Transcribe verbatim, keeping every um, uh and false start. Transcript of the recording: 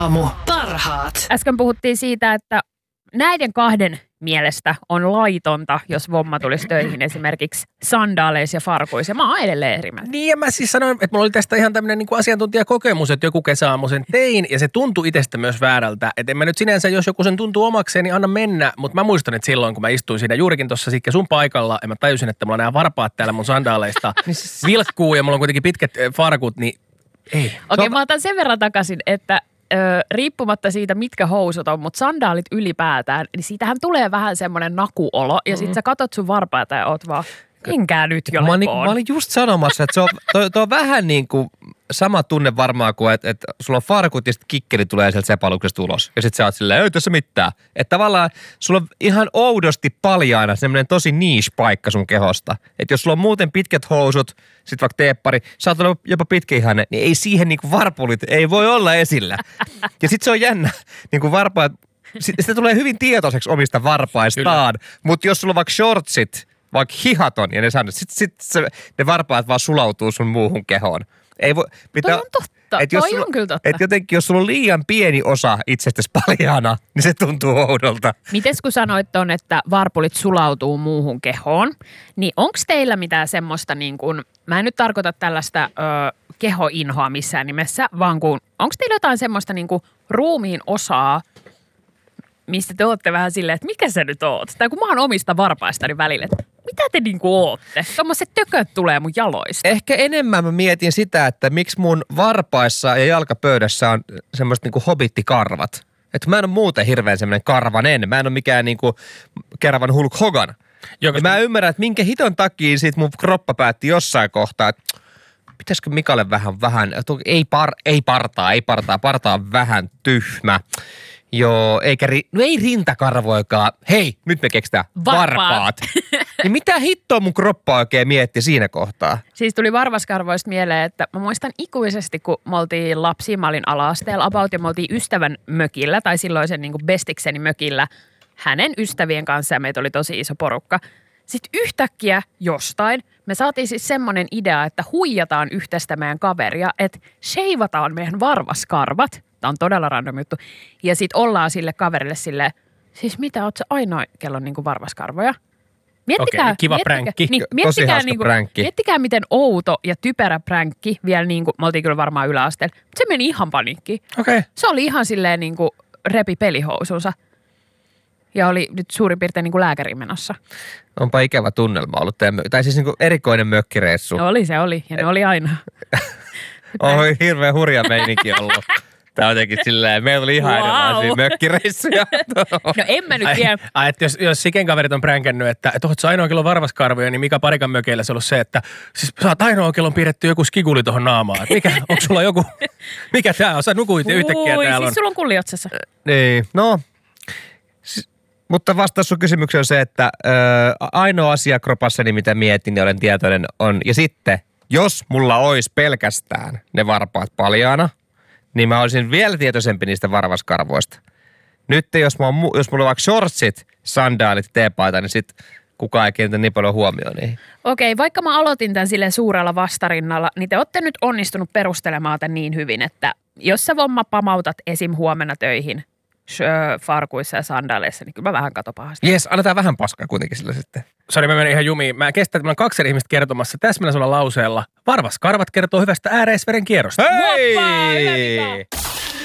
Aamu. Parhaat. Äsken puhuttiin siitä, että näiden kahden mielestä on laitonta, jos vomma tulisi töihin esimerkiksi sandaaleissa ja farkuissa. Mä oon edelleen eri mieltä. Niin ja mä siis sanoin, että mulla oli tästä ihan tämmöinen niin kuin asiantuntijakokemus, että joku kesäaamu sen tein ja se tuntui itsestä myös väärältä. Että en mä nyt sinänsä, jos joku sen tuntuu omakseen, niin anna mennä. Mutta mä muistan, että silloin kun mä istuin siinä juurikin tuossa Sikke sun paikalla ja mä tajusin, että mulla on nämä varpaat täällä mun sandaaleista vilkkuu ja mulla on kuitenkin pitkät farkut, niin ei. Okei, okay, mä otan sen verran takaisin, että ö, riippumatta siitä, mitkä housut on, mutta sandaalit ylipäätään, niin siitähän tulee vähän semmoinen nakuolo. Ja sit sä katot sun varpaita ja oot vaan, menkää nyt jo mä, lepoon. mä olin just sanomassa, että se on, toi, toi on vähän niin kuin sama tunne varmaan kuin, että, että sulla on farkut ja sitten kikkeli tulee sieltä sepaluksesta ulos. Ja sitten sä oot silleen, ei tässä mitään. Että tavallaan sulla on ihan oudosti paljaana semmoinen tosi niche-paikka sun kehosta. Että jos sulla on muuten pitkät housut, sit vaikka teeppari, sä oot jopa pitkäihainen, niin ei siihen niinku varpulit, ei voi olla esillä. Ja sit se on jännä, niinku varpaat, sitä tulee hyvin tietoiseksi omista varpaistaan. Mutta jos sulla on vaikka shortsit, vaikka hihaton ja ne sanoo, sit, sit se, ne varpaat vaan sulautuu sun muuhun kehoon. Ei voi, pitää, toi on totta, et toi sulla, on kyllä totta. Et jotenkin, jos sulla on liian pieni osa itsestäsi paljaana, niin se tuntuu oudolta. Mites kun sanoit ton, että varpulit sulautuu muuhun kehoon, niin onko teillä mitään semmoista niin kuin, mä en nyt tarkoita tällaista ö, kehoinhoa missään nimessä, vaan kun, onko teillä jotain semmoista niin kuin ruumiin osaa, mistä te ootte vähän silleen, että mikä sä nyt oot? Tai kun mä oon omista varpaistani välillä, että mitä te niinku ootte? Tommoset tököt tulee mun jaloista. Ehkä enemmän mä mietin sitä, että miksi mun varpaissa ja jalkapöydässä on semmoiset niinku hobittikarvat. Että mä en ole muuten hirveän semmoinen karvanen. Mä en ole mikään niinku keravan Hulk Hogan. Ja mä ymmärrän, että minkä hiton takia sit mun kroppa päätti jossain kohtaa, että pitäisikö Mikalle vähän, vähän, ei, par, ei partaa, ei partaa, partaa on vähän tyhmä. Joo, eikä ri, no ei rintakarvoikaan. Hei, nyt me keksitään varpaat. varpaat. Niin mitä hittoa mun kroppa oikein mietti siinä kohtaa? Siis tuli varvaskarvoista mieleen, että mä muistan ikuisesti, kun me oltiin lapsia, mä olin ala-asteella about ja me oltiin ystävän mökillä tai silloisen niin kuin bestikseni mökillä hänen ystävien kanssa ja meitä oli tosi iso porukka. Sitten yhtäkkiä jostain me saatiin siis semmoinen idea, että huijataan yhteistä meidän kaveria, että sheivataan meidän varvaskarvat. Tämä on todella random juttu. Ja sit ollaan sille kaverille silleen, siis mitä, oot sä ainoa, kello on niinku varvaskarvoja? Miettikää, Okei, kiva miettikää, pränkki. niin, Tosi miettikää, hauska niinku, pränkki. miettikää, miten outo ja typerä pränkki vielä niinku, me oltiin kyllä varmaan yläasteella, mutta se meni ihan paniikkiin. Okei. Okay. Se oli ihan silleen niinku repi pelihousunsa. Ja oli nyt suurin piirtein niinku lääkäriin menossa. Onpa ikävä tunnelma ollut. Tai siis niinku erikoinen mökkireissu. No oli se oli, ja ne oli aina. Oi, hirveän hurja meininki ollut. Tää on jotenkin silleen, meillä oli ihan Wow. erilaisia mökkireissuja. No en mä nyt Ai, tiedä. ai, että jos, jos Siken kaverit on pränkännyt, että, että oot sä ainoa, kello on varvaskarvoja, niin Mika Parikan mökeillä se on ollut se, että siis sä oot ainoa, kello on piirretty joku skiguli tohon naamaan. Että mikä, onko sulla joku, mikä tää on? Sä nukuit ja yhtäkkiä Ui, täällä on. siis sulla on kulliotsassa. Niin, no. S- mutta vastaus sun kysymykseen on se, että ö, ainoa asia kropassani, mitä mietin, niin olen tietoinen on. Ja sitten, jos mulla olisi pelkästään ne varpaat paljaana, niin mä olisin vielä tietoisempi niistä varvaskarvoista. Nyt jos, mä on, jos mulla on vaikka shortsit, sandaalit, teepaita, niin sit kukaan ei kiinnitä niin paljon huomioon niihin. Okei, vaikka mä aloitin tämän silleen suurella vastarinnalla, niin te olette nyt onnistunut perustelemaan tämän niin hyvin, että jos sä vomma pamautat esim. Huomenna töihin sh- farkuissa ja sandaaleissa, niin kyllä mä vähän kato pahasti. Jes, annetaan vähän paskaa kuitenkin sillä sitten. Sori, mä menin ihan jumiin. Mä kestän, että mä olen kaksi eri ihmistä kertomassa täsmällisellä lauseella. Varvaskarvat kertoo hyvästä ääreisveren kierrosta. Hei! Hoppa, hyvä Mika.